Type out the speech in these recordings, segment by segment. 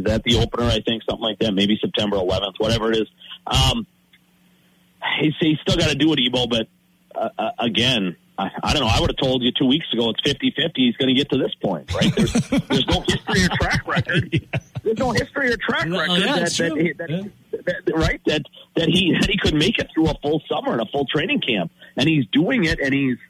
Is that the opener? I think something like that. Maybe September 11th, whatever it is. He's still got to do it, Ebo. But again, I don't know. I would have told you 2 weeks ago it's 50-50. He's going to get to this point, right? There's no history or track record. Yeah. There's no history or track record that he could make it through a full summer and a full training camp, and he's doing it,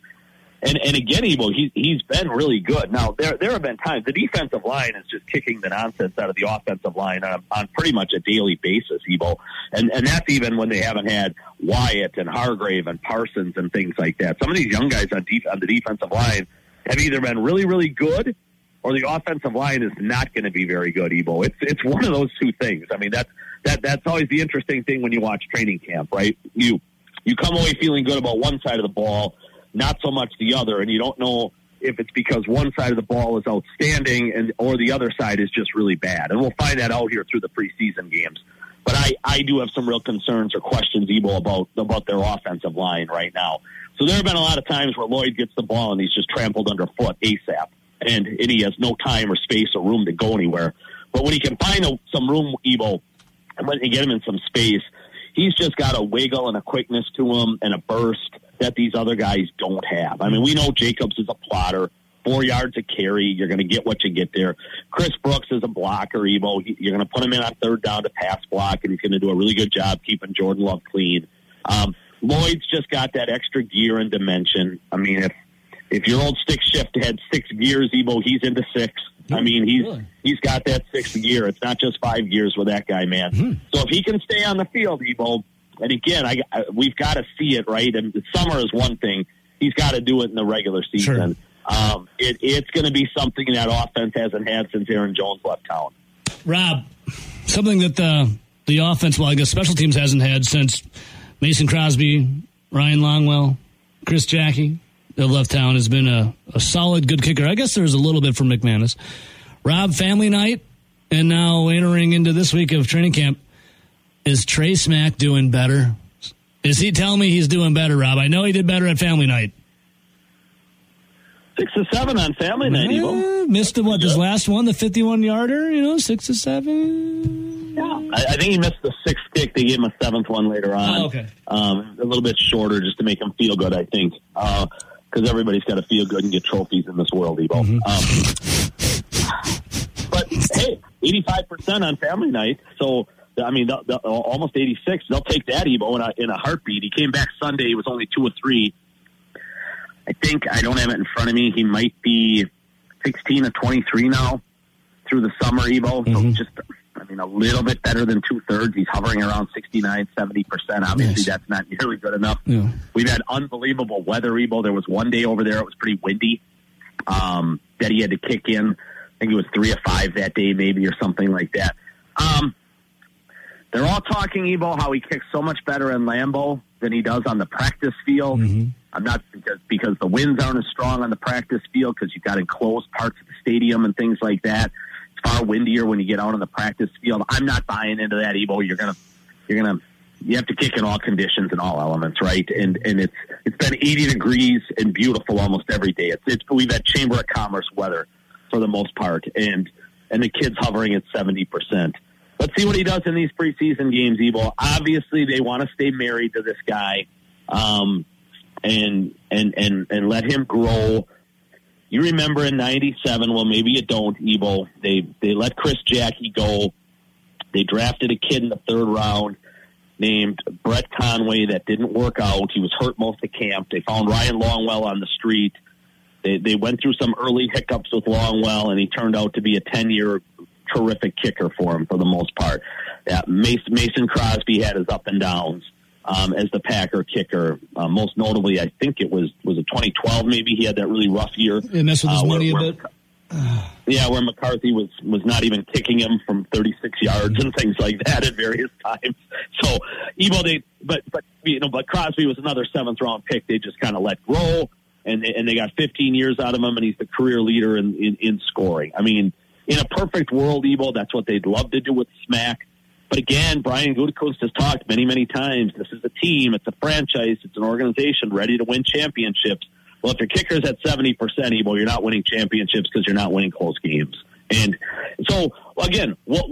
and again, Ebo, he's been really good. Now there have been times the defensive line is just kicking the nonsense out of the offensive line on pretty much a daily basis, Ebo, and that's even when they haven't had Wyatt and Hargrave and Parsons and things like that. Some of these young guys on the defensive line have either been really, really good, or the offensive line is not going to be very good, Ebo. It's one of those two things. I mean, that's always the interesting thing when you watch training camp, right? You come away feeling good about one side of the ball, not so much the other, and you don't know if it's because one side of the ball is outstanding or the other side is just really bad. And we'll find that out here through the preseason games. But I do have some real concerns or questions, Ebo, about their offensive line right now. So there have been a lot of times where Lloyd gets the ball and he's just trampled underfoot ASAP. And he has no time or space or room to go anywhere. But when he can find some room, Ebo, and when you get him in some space, he's just got a wiggle and a quickness to him and a burst that these other guys don't have. I mean, we know Jacobs is a plotter, 4 yards a carry. You're going to get what you get there. Chris Brooks is a blocker, Ebo. You're going to put him in on third down to pass block, and he's going to do a really good job keeping Jordan Love clean. Lloyd's just got that extra gear and dimension. I mean, if your old stick shift had 6 gears, Ebo, he's into 6. I mean, he's got that 6th gear. It's not just 5 gears with that guy, man. Mm-hmm. So if he can stay on the field, Ebo, and again, we've got to see it, right? And the summer is one thing. He's got to do it in the regular season. Sure. It's going to be something that offense hasn't had since Aaron Jones left town. Rob, something that the offense, well, I guess special teams hasn't had since Mason Crosby, Ryan Longwell, Chris Jackie, that left town, has been a solid, good kicker. I guess there's a little bit from McManus. Rob, family night, and now entering into this week of training camp. Is Trey Smack doing better? Is he telling me he's doing better, Rob? I know he did better at family night. 6 to 7 on family night, Evo. Missed his last one, the 51-yarder, 6 to 7. Yeah. I think he missed the 6th kick. They gave him a 7th one later on. Oh, okay. A little bit shorter just to make him feel good, I think. Because everybody's got to feel good and get trophies in this world, Evo. Mm-hmm. But, hey, 85% on family night. So, I mean, almost 86. They'll take that, Evo, in a heartbeat. He came back Sunday. He was only 2 of 3. I think, I don't have it in front of me, he might be 16 of 23 now through the summer, Evo. Mm-hmm. So just, a little bit better than 2/3. He's hovering around 69, 70%. Obviously, That's not nearly good enough. Yeah. We've had unbelievable weather, Evo. There was one day over there, it was pretty windy, that he had to kick in. I think it was 3 of 5 that day, maybe, or something like that. They're all talking, Evo, how he kicks so much better in Lambeau than he does on the practice field. Mm-hmm. I'm not because the winds aren't as strong on the practice field because you've got enclosed parts of the stadium and things like that. It's far windier when you get out on the practice field. I'm not buying into that, Evo. You have to kick in all conditions and all elements, right? And it's been 80 degrees and beautiful almost every day. We've had Chamber of Commerce weather for the most part, and the kid's hovering at 70%. Let's see what he does in these preseason games, Evo. Obviously, they want to stay married to this guy, and let him grow. You remember in '97? Well, maybe you don't, Evo. They let Chris Jackie go. They drafted a kid in the 3rd round named Brett Conway that didn't work out. He was hurt most of camp. They found Ryan Longwell on the street. They went through some early hiccups with Longwell, and he turned out to be a 10-year terrific kicker for him for the most part. Mason Crosby had his up and downs as the Packer kicker. Most notably, I think it was it 2012 maybe, he had that really rough year. And messed with his money a bit. Where McCarthy was not even kicking him from 36 yards and things like that at various times. So, Evo, but Crosby was another 7th round pick. They just kind of let grow, and they got 15 years out of him, and he's the career leader in scoring. I mean, in a perfect world, Evo, that's what they'd love to do with Smack. But again, Brian Gutekunst has talked many, many times. This is a team. It's a franchise. It's an organization ready to win championships. Well, if your kicker's at 70%, Evo, you're not winning championships because you're not winning close games. And so, again, what